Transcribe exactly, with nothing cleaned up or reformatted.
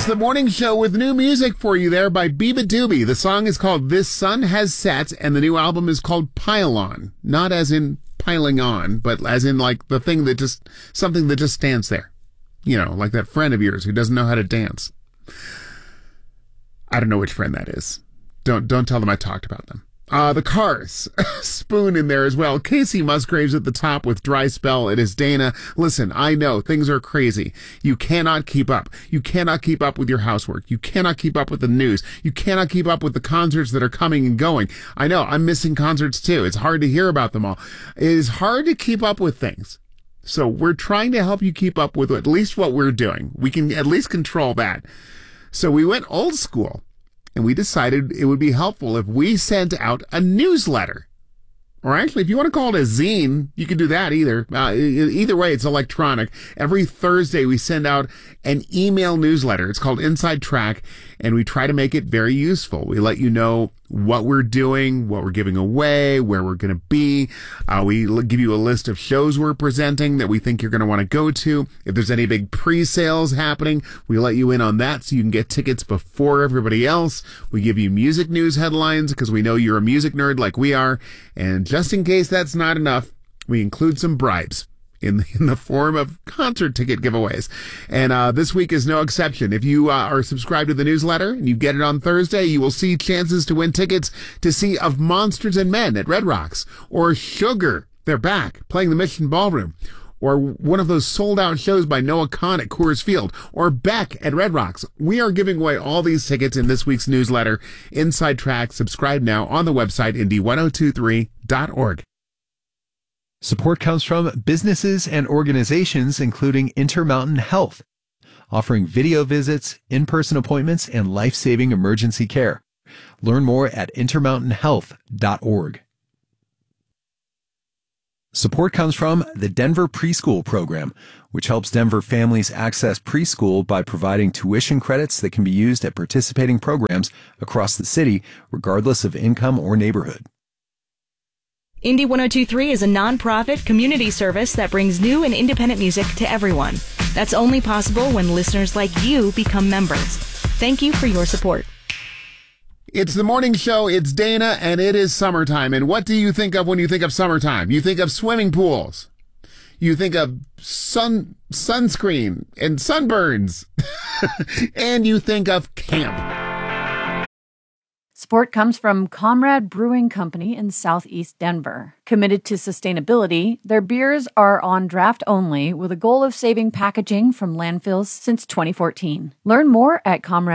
It's the morning show with new music for you there by Biba Doobie. The song is called This Sun Has Set, and the new album is called Pile On. Not as in piling on, but as in like the thing that just, something that just stands there. You know, like that friend of yours who doesn't know how to dance. I don't know which friend that is. Don't, don't tell them I talked about them. Uh, the Cars, Spoon in there as well. Casey Musgraves at the top with Dry Spell. It is Dana. Listen, I know things are crazy. You cannot keep up. You cannot keep up with your housework. You cannot keep up with the news. You cannot keep up with the concerts that are coming and going. I know I'm missing concerts too. It's hard to hear about them all. It is hard to keep up with things. So we're trying to help you keep up with at least what we're doing. We can at least control that. So we went old school. And we decided it would be helpful if we sent out a newsletter. Or actually, if you want to call it a zine, you can do that either. Uh, either way, it's electronic. Every Thursday, we send out an email newsletter. It's called Inside Track, and we try to make it very useful. We let you know what we're doing, what we're giving away, where we're going to be. Uh, we give you a list of shows we're presenting that we think you're going to want to go to. If there's any big pre-sales happening, we let you in on that so you can get tickets before everybody else. We give you music news headlines because we know you're a music nerd like we are. And just in case that's not enough, we include some bribes in, in the form of concert ticket giveaways. And uh, this week is no exception. If you uh, are subscribed to the newsletter and you get it on Thursday, you will see chances to win tickets to see Of Monsters and Men at Red Rocks, or Sugar, they're back, playing the Mission Ballroom, or one of those sold-out shows by Noah Kahn at Coors Field, or Beck at Red Rocks. We are giving away all these tickets in this week's newsletter, Inside Track. Subscribe now on the website, indy ten twenty-three dot org. Support comes from businesses and organizations including Intermountain Health, offering video visits, in-person appointments, and life-saving emergency care. Learn more at intermountain health dot org. Support comes from the Denver Preschool Program, which helps Denver families access preschool by providing tuition credits that can be used at participating programs across the city, regardless of income or neighborhood. Indy ten twenty-three is a nonprofit community service that brings new and independent music to everyone. That's only possible when listeners like you become members. Thank you for your support. It's the morning show. It's Dana, and it is summertime. And what do you think of when you think of summertime? You think of swimming pools. You think of sun sunscreen and sunburns. And you think of camp. Support comes from Comrade Brewing Company in Southeast Denver. Committed to sustainability, their beers are on draft only with a goal of saving packaging from landfills since twenty fourteen. Learn more at Comrade